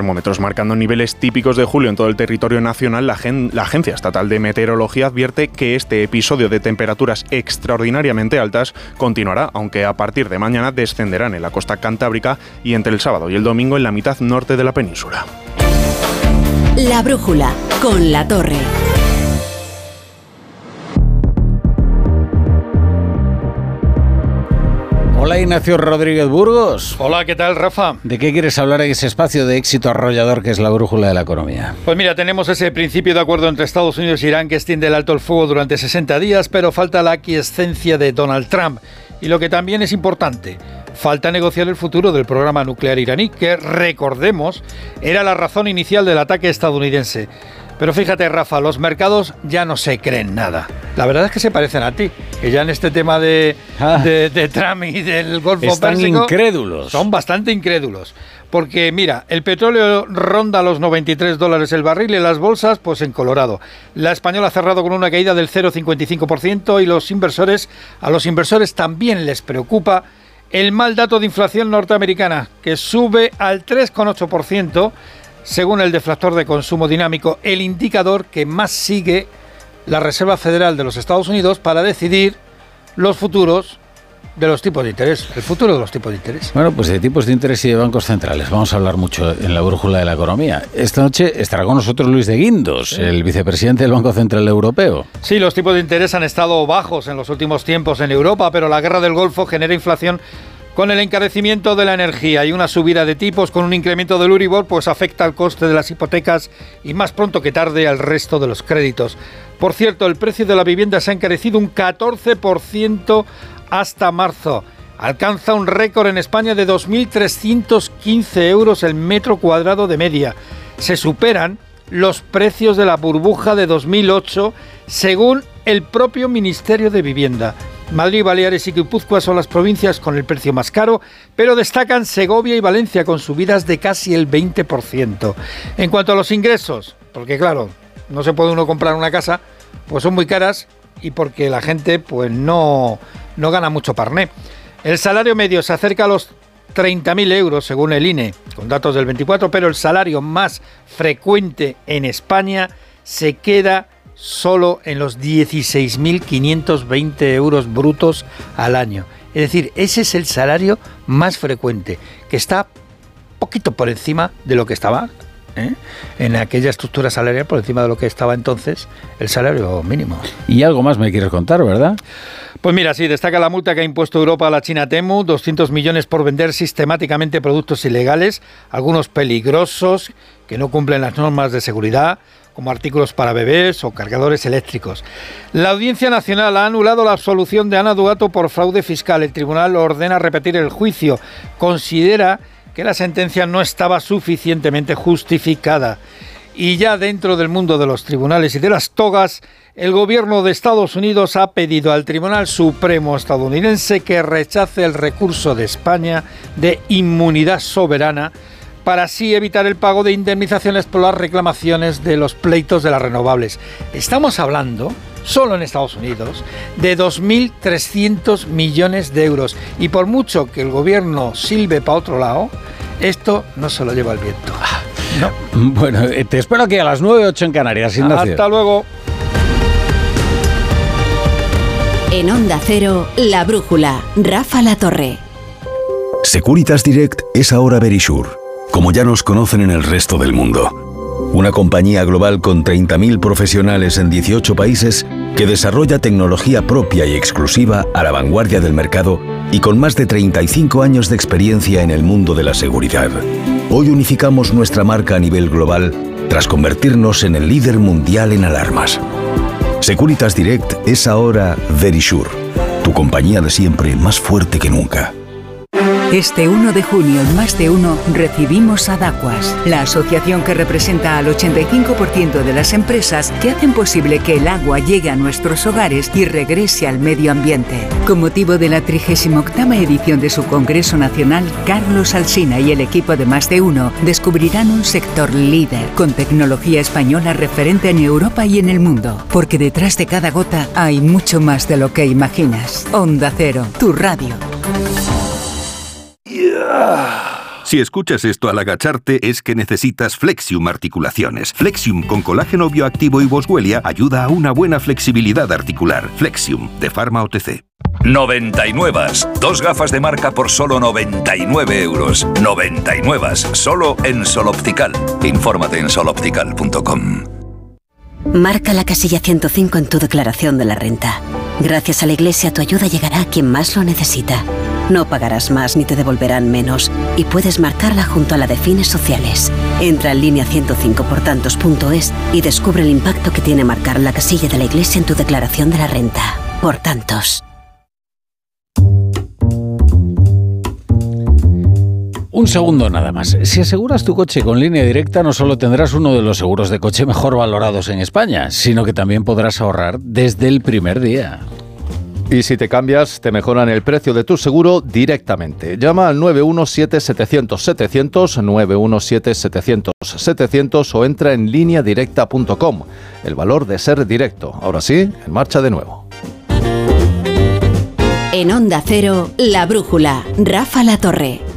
termómetros marcando niveles típicos de julio en todo el territorio nacional, la Agencia Estatal de Meteorología advierte que este episodio de temperaturas extraordinariamente altas continuará, aunque a partir de mañana descenderán en la costa cantábrica y entre el sábado y el domingo en la mitad norte de la península. La brújula con La Torre. Hola, Ignacio Rodríguez Burgos. Hola, ¿qué tal, Rafa? ¿De qué quieres hablar en ese espacio de éxito arrollador que es la brújula de la economía? Pues mira, tenemos ese principio de acuerdo entre Estados Unidos e Irán que extiende el alto el fuego durante 60 días, pero falta la aquiescencia de Donald Trump. Y lo que también es importante, falta negociar el futuro del programa nuclear iraní, que, recordemos, era la razón inicial del ataque estadounidense. Pero fíjate, Rafa, los mercados ya no se creen nada. La verdad es que se parecen a ti, que ya en este tema de Trump y del Golfo Pérsico... Están incrédulos. Son bastante incrédulos. Porque, mira, el petróleo ronda los $93 el barril y las bolsas, pues en Colorado. La española ha cerrado con una caída del 0,55% y a los inversores también les preocupa el mal dato de inflación norteamericana, que sube al 3,8%, según el deflactor de consumo dinámico, el indicador que más sigue la Reserva Federal de los Estados Unidos para decidir los futuros de los tipos de interés, el futuro de los tipos de interés. Bueno, pues de tipos de interés y de bancos centrales vamos a hablar mucho en la brújula de la economía. Esta noche estará con nosotros Luis de Guindos, sí, el vicepresidente del Banco Central Europeo. Sí, los tipos de interés han estado bajos en los últimos tiempos en Europa, pero la guerra del Golfo genera inflación con el encarecimiento de la energía y una subida de tipos con un incremento del Euribor, pues afecta al coste de las hipotecas y más pronto que tarde al resto de los créditos. Por cierto, el precio de la vivienda se ha encarecido un 14% hasta marzo. Alcanza un récord en España de 2.315 euros el metro cuadrado de media. Se superan los precios de la burbuja de 2008, según el propio Ministerio de Vivienda. Madrid, Baleares y Guipúzcoa son las provincias con el precio más caro, pero destacan Segovia y Valencia con subidas de casi el 20%. En cuanto a los ingresos, porque claro, no se puede uno comprar una casa, pues son muy caras y porque la gente pues no gana mucho parné. El salario medio se acerca a los 30.000 euros según el INE, con datos del 24, pero el salario más frecuente en España se queda solo en los 16.520 euros brutos al año. Es decir, ese es el salario más frecuente, que está poquito por encima de lo que estaba en aquella estructura salarial, por encima de lo que estaba entonces el salario mínimo. Y algo más me quieres contar, ¿verdad? Pues mira, sí, destaca la multa que ha impuesto Europa a la China Temu, 200 millones por vender sistemáticamente productos ilegales, algunos peligrosos, que no cumplen las normas de seguridad, como artículos para bebés o cargadores eléctricos. La Audiencia Nacional ha anulado la absolución de Ana Duato por fraude fiscal. El tribunal ordena repetir el juicio. Considera que la sentencia no estaba suficientemente justificada. Y ya dentro del mundo de los tribunales y de las togas, el gobierno de Estados Unidos ha pedido al Tribunal Supremo estadounidense que rechace el recurso de España de inmunidad soberana para así evitar el pago de indemnizaciones por las reclamaciones de los pleitos de las renovables. Estamos hablando, solo en Estados Unidos, de 2.300 millones de euros. Y por mucho que el gobierno silbe para otro lado, esto no se lo lleva el viento. No. Bueno, te espero aquí a las 9:08 en Canarias, Ignacio. Hasta luego. En Onda Cero, La Brújula, Rafa La Torre. Securitas Direct es ahora Verisure, como ya nos conocen en el resto del mundo. Una compañía global con 30.000 profesionales en 18 países que desarrolla tecnología propia y exclusiva a la vanguardia del mercado y con más de 35 años de experiencia en el mundo de la seguridad. Hoy unificamos nuestra marca a nivel global tras convertirnos en el líder mundial en alarmas. Securitas Direct es ahora Verisure, tu compañía de siempre más fuerte que nunca. Este 1 de junio en Más de Uno recibimos a Dacuas, la asociación que representa al 85% de las empresas que hacen posible que el agua llegue a nuestros hogares y regrese al medio ambiente. Con motivo de la 38ª edición de su Congreso Nacional, Carlos Alsina y el equipo de Más de Uno descubrirán un sector líder con tecnología española referente en Europa y en el mundo, porque detrás de cada gota hay mucho más de lo que imaginas. Onda Cero, tu radio. Si escuchas esto al agacharte, es que necesitas Flexium Articulaciones. Flexium con colágeno bioactivo y boswellia ayuda a una buena flexibilidad articular. Flexium, de Pharma OTC. 99. 2 gafas de marca por solo 99 euros. 99. Solo en Sol Optical. Infórmate en soloptical.com. Marca la casilla 105 en tu declaración de la renta. Gracias a la Iglesia, tu ayuda llegará a quien más lo necesita. No pagarás más ni te devolverán menos. Y puedes marcarla junto a la de fines sociales. Entra en línea 105portantos.es y descubre el impacto que tiene marcar la casilla de la Iglesia en tu declaración de la renta. Por tantos. Un segundo nada más. Si aseguras tu coche con Línea Directa, no solo tendrás uno de los seguros de coche mejor valorados en España, sino que también podrás ahorrar desde el primer día. Y si te cambias, te mejoran el precio de tu seguro directamente. Llama al 917-700-700, 917-700-700 o entra en lineadirecta.com. El valor de ser directo. Ahora sí, en marcha de nuevo. En Onda Cero, La Brújula, Rafa La Torre.